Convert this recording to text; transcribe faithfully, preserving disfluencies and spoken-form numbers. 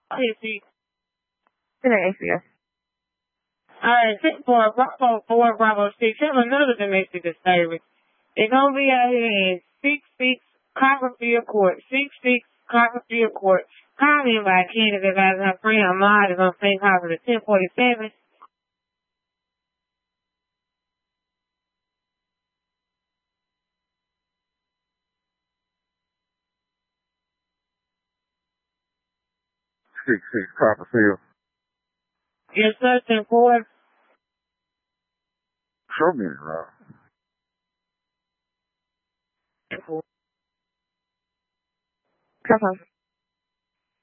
Hey, see. Ten A C S. Alright, six four Bravo four Bravo six. Have another domestic disturbance. They're gonna be out here in six six Copperfield Court. Six six Copperfield Court. Call me by Kenny because her friend Ahmad is on Saint Hospital ten forty seven. Six six Copperfield. Yes, sir, ten four. Show me it, Rob. Come on.